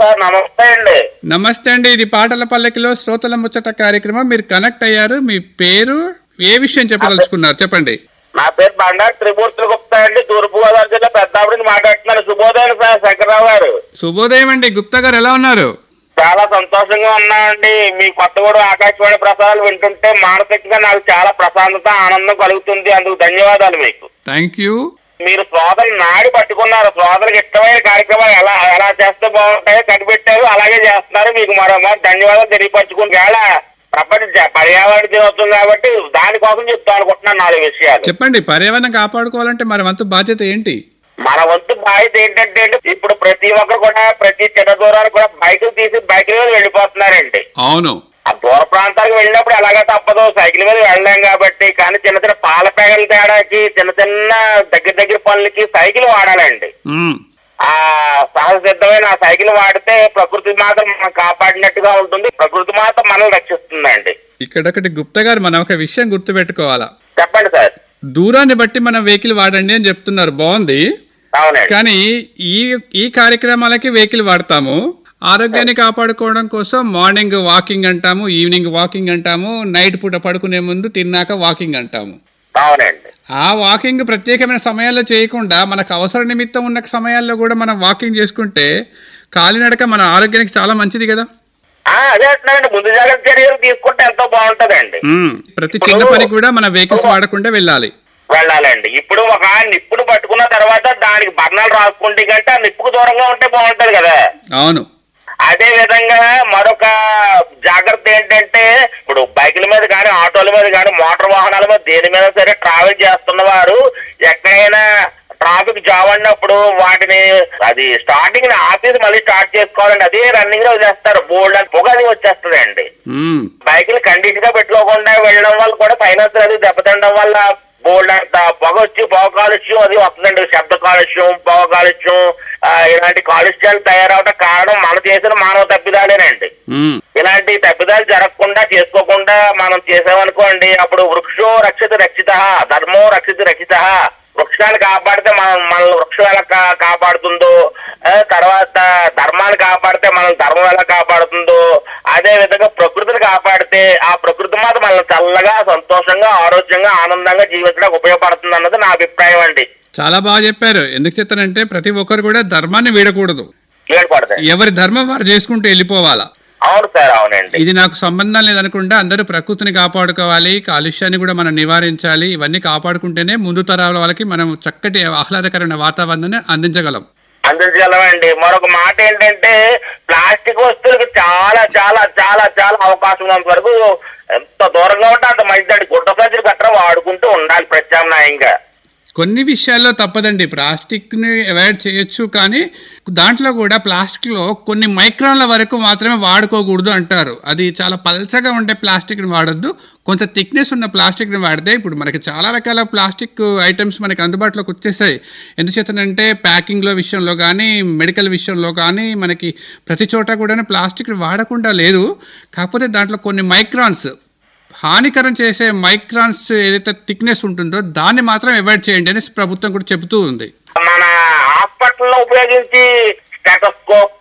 Sir నమస్తే అండి. నమస్తే అండి. ఇది పాటల పల్లకిలో శ్రోతల ముచ్చట కార్యక్రమం. మీరు కనెక్ట్ అయ్యారు. మీ పేరు, ఏ విషయం చెప్పదలుచుకున్నారు చెప్పండి. నా పేరు బండారు త్రిమూర్తులు గుప్తా అండి, తూర్పు గోదావరి జిల్లా పెద్దాపురం నుంచి మాట్లాడుతున్నాను. శుభోదయం సార్ శంకర్రావు గారు. శుభోదయం అండి. గుప్తా గారు ఎలా ఉన్నారు? చాలా సంతోషంగా ఉన్నానండి. మీ కొత్తగూడెం ఆకాశవాణి ప్రసారాలు వింటుంటే మానసికంగా నాకు చాలా ప్రశాంతత, ఆనందం కలుగుతుంది. అందుకు ధన్యవాదాలు మీకు. Thank you. మీరు శ్రోతలు నాడి పట్టుకున్నారు. శ్రోతలకు ఇష్టమైన కార్యక్రమాలు ఎలా ఎలా చేస్తే బాగుంటాయో కనిపెట్టారు, అలాగే చేస్తున్నారు. మీకు మరోమారు ధన్యవాదాలు తెలియపరచుకుని ప్రపంచ పర్యావరణ దినోత్సవం కాబట్టి దానికోసం చెప్తా అనుకుంటున్నాను 4 విషయాలు. చెప్పండి. పర్యావరణం కాపాడుకోవాలంటే మన వంతు బాధ్యత ఏంటి? మన వంతు బాధ్యత ఏంటంటే ఇప్పుడు ప్రతి ఒక్కరు కూడా ప్రతి చిన్న దూరానికి కూడా బైకులు తీసి బైకుల మీద వెళ్ళిపోతున్నారండి. అవును. ఆ దూర ప్రాంతాలకు వెళ్ళినప్పుడు ఎలాగా తప్పదు, సైకిల్ మీద వెళ్ళలేం కాబట్టి. కానీ చిన్న చిన్న పాల ప్యాకెట్ల తేడాకి, చిన్న చిన్న దగ్గర పనులకి సైకిల్ వాడాలండి. ఆ సహజ సిద్ధమైన ఆ సైకిల్ వాడితే ప్రకృతి మాత్రం మనం కాపాడినట్టుగా ఉంటుంది, ప్రకృతి మాత్రం మనల్ని రక్షిస్తుందండి. ఇక్కడొకటి గుప్తా గారు, మనం ఒక విషయం గుర్తు పెట్టుకోవాలా. చెప్పండి సార్. దూరాన్ని బట్టి మనం వెహికల్ వాడండి అని చెప్తున్నారు, బాగుంది. అవునండి. కానీ ఈ కార్యక్రమాలకి వెహికల్ వాడతాము. ఆరోగ్యాన్ని కాపాడుకోవడం కోసం మార్నింగ్ వాకింగ్ అంటాము, ఈవినింగ్ వాకింగ్ అంటాము, నైట్ పూట పడుకునే ముందు తిన్నాక వాకింగ్ అంటాము. అవునండి. ఆ వాకింగ్ ప్రత్యేకమైన సమయాల్లో చేయకుండా మనకు అవసర నిమిత్తం ఉన్న సమయాల్లో కూడా మనం వాకింగ్ చేసుకుంటే కాలినడక మన ఆరోగ్యానికి చాలా మంచిది కదా. అదే అంటున్నానండి, ముందు జాగ్రత్త చర్యలు తీసుకుంటే ఎంతో బాగుంటదండి. ప్రతి చిన్న పని కూడా మన వెహికల్స్ వాడకుండా వెళ్ళాలండి. ఇప్పుడు ఒక నిప్పును పట్టుకున్న తర్వాత దానికి బర్ణాలు రాసుకుంటే కంటే ఆ నిప్పుకు దూరంగా ఉంటే బాగుంటది కదా. అవును. అదే విధంగా మరొక జాగ్రత్త ఏంటంటే, ఇప్పుడు బైకుల మీద కానీ, ఆటోల మీద కానీ, మోటార్ వాహనాల మీద దేని మీద సరే ట్రావెల్ చేస్తున్న వారు ఎక్కడైనా ట్రాఫిక్ జామ్ అన్నప్పుడు వాటిని అది స్టార్టింగ్ ఆఫీస్ మళ్ళీ స్టార్ట్ చేసుకోవాలండి. అదే రన్నింగ్ లో వదిలేస్తారు, బోల్డ్ అని పొగ అది వచ్చేస్తుందండి. బైకులు కండిషన్ గా పెట్టుకోకుండా వెళ్ళడం వల్ల కూడా ఫైనాన్స్ అది దెబ్బతినడం వల్ల బోల్డ్ అంత పొగ వచ్చి పొగ కాలుష్యం అది వస్తుందండి. శబ్ద కాలుష్యం, పొగ కాలుష్యం, ఇలాంటి కాలుష్యాలు తయారవడం కారణం మన చేసిన మానవ తప్పిదాలేనండి. ఇలాంటి తప్పిదాలు జరగకుండా చేసుకోకుండా మనం చేసామనుకోండి, అప్పుడు వృక్షో రక్షిత రక్షిత, ధర్మో రక్షిత రక్షిత. వృక్షాన్ని కాపాడితే మన వృక్షం ఎలా కాపాడుతుందో, తర్వాత ధర్మాన్ని కాపాడితే మనం ధర్మం ఎలా కాపాడుతుందో, అదే విధంగా ప్రకృతిని కాపాడితే ఆ ప్రకృతి మాత్రం మనల్ని చల్లగా, సంతోషంగా, ఆరోగ్యంగా, ఆనందంగా జీవించడానికి ఉపయోగపడుతుంది అన్నది నా అభిప్రాయం అండి. చాలా బాగా చెప్పారు. ఎందుకు చెప్తానంటే ప్రతి ఒక్కరు కూడా ధర్మాన్ని వీడకూడదు, ఎవరి ధర్మం వారు చేసుకుంటూ వెళ్ళిపోవాలా. అవును సార్, అవునండి. ఇది నాకు సంబంధం లేదనుకుంటా అందరూ ప్రకృతిని కాపాడుకోవాలి, కాలుష్యాన్ని కూడా మనం నివారించాలి. ఇవన్నీ కాపాడుకుంటేనే ముందు తరాల వాళ్ళకి మనం చక్కటి ఆహ్లాదకరమైన వాతావరణాన్ని అందించగలమండి. మరొక మాట ఏంటంటే, ప్లాస్టిక్ వస్తువులకు చాలా చాలా చాలా చాలా అవకాశం ఉన్నంత వరకు ఎంత దూరంగా ఉంటే అంత మంచిదండి. గుడ్డ సంచులు గట్రా వాడుకుంటూ ఉండాలి ప్రత్యామ్నాయంగా. కొన్ని విషయాల్లో తప్పదండి, ప్లాస్టిక్ని అవాయిడ్ చేయొచ్చు. కానీ దాంట్లో కూడా ప్లాస్టిక్లో కొన్ని మైక్రాన్ల వరకు మాత్రమే వాడుకోకూడదు అంటారు. అది చాలా పల్చగా ఉండే ప్లాస్టిక్ని వాడొద్దు, కొంత థిక్నెస్ ఉన్న ప్లాస్టిక్ని వాడితే. ఇప్పుడు మనకి చాలా రకాల ప్లాస్టిక్ ఐటమ్స్ మనకి అందుబాటులోకి వచ్చేసాయి. ఎందుచేతనంటే ప్యాకింగ్లో విషయంలో కానీ, మెడికల్ విషయంలో కానీ మనకి ప్రతి చోట కూడా ప్లాస్టిక్ వాడకుండా లేదు. కాకపోతే దాంట్లో కొన్ని మైక్రాన్స్, హానికరం చేసే మైక్రాన్స్ ఏదైతే థిక్నెస్ ఉంటుందో దాన్ని మాత్రం అవాయిడ్ చేయండి అని ప్రభుత్వం కూడా చెబుతూ ఉంది. మన హాస్పిటల్లో ఉపయోగించి స్టెటోస్కోప్,